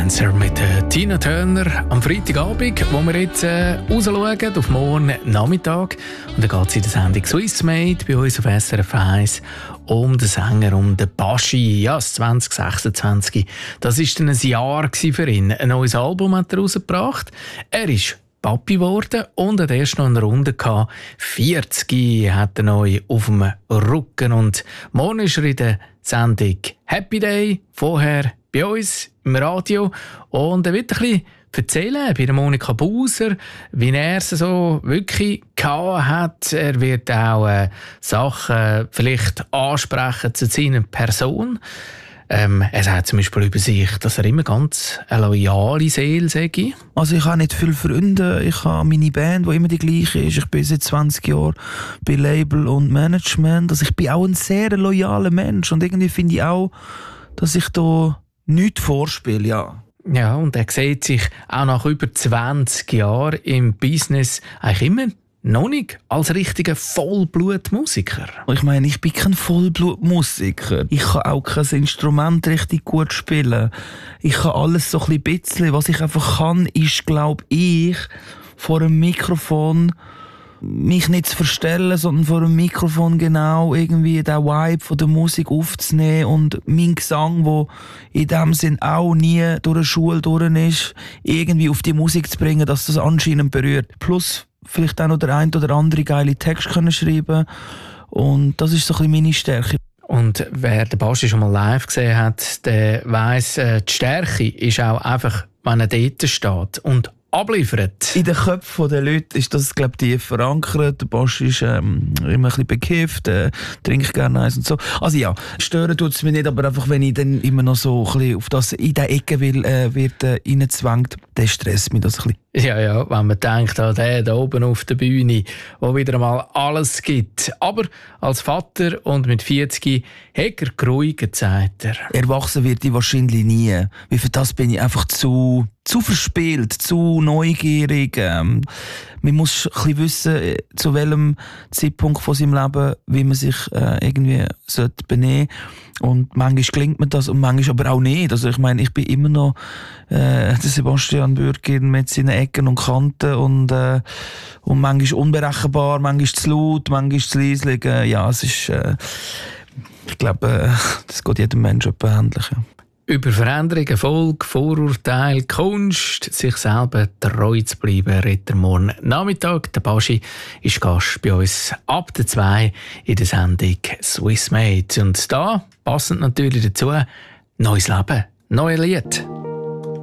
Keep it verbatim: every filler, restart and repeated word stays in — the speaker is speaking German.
Dancer mit äh, Tina Turner am Freitagabend, wo wir jetzt äh, rausschauen auf morgen Nachmittag. Und dann geht es in der Sendung Swissmade bei uns auf S R F eins um den Sänger, um den Baschi. Ja, das zwanzig sechsundzwanzig. Das war dann ein Jahr für ihn. Ein neues Album hat er rausgebracht. Er ist Papi geworden und hat erst noch eine Runde gehabt. vierzig hat er neu auf dem Rücken. Und morgen ist er in der Sendung Happy Day, vorher bei uns im Radio. Und er wird ein bisschen erzählen bei der Monika Buser, wie er es so wirklich gehabt hat. Er wird auch äh, Sachen vielleicht ansprechen zu seiner Person. Ähm, er sagt zum Beispiel über sich, dass er immer ganz eine loyale Seele sei. Also ich habe nicht viele Freunde, ich habe meine Band, die immer die gleiche ist. Ich bin seit zwanzig Jahren bei Label und Management. Also ich bin auch ein sehr loyaler Mensch und irgendwie finde ich auch, dass ich da nichts vorspiele, ja. Ja, und er sieht sich auch nach über zwanzig Jahren im Business eigentlich immer noch nicht als richtiger Vollblutmusiker. Ich meine, ich bin kein Vollblutmusiker. Ich kann auch kein Instrument richtig gut spielen. Ich kann alles so ein bisschen. Was ich einfach kann, ist, glaube ich, vor einem Mikrofon mich nicht zu verstellen, sondern vor einem Mikrofon genau irgendwie den Vibe von der Musik aufzunehmen und mein Gesang, der in dem Sinn auch nie durch eine Schule durch ist, irgendwie auf die Musik zu bringen, dass das anscheinend berührt. Plus vielleicht auch noch der ein oder andere geile Text können schreiben. Und das ist so ein bisschen meine Stärke. Und wer den Baschi schon mal live gesehen hat, der weiss, äh, die Stärke ist auch einfach, wenn er dort steht und abliefert. In den Köpfen der Leute ist das, glaube ich, tief verankert. Der Baschi ist ähm, immer ein bisschen bekifft, äh, trinkt gerne eins und so. Also ja, stören tut es mich nicht, aber einfach, wenn ich dann immer noch so ein bisschen auf das in der Ecke will, äh, wird äh, reingezwängt, dann stresst mich das ein bisschen. Ja, ja, wenn man denkt an den da oben auf der Bühne, wo wieder einmal alles gibt. Aber als Vater und mit vierzig hat er geruhigt, sagt er. Erwachsen wird ich wahrscheinlich nie. Weil für das bin ich einfach zu, zu verspielt, zu neugierig. Ähm, man muss ein bisschen wissen, zu welchem Zeitpunkt von seinem Leben, wie man sich äh, irgendwie sollte benehmen sollte. Und manchmal gelingt mir das und manchmal aber auch nicht. Also ich meine, ich bin immer noch äh, der Sebastian Bürgin mit seinen Ecken und Kanten und, äh, und manchmal unberechenbar, manchmal zu laut, manchmal zu leislich. Äh, ja, es ist, äh, ich glaube, äh, das geht jedem Menschen etwa ähnlich. Ja. Über Veränderung, Erfolg, Vorurteil, Kunst, sich selber treu zu bleiben, redet er morgen Nachmittag. Der Baschi ist Gast bei uns ab der zwei in der Sendung Swissmade. Und da, passend natürlich dazu, neues Leben, neues Lied.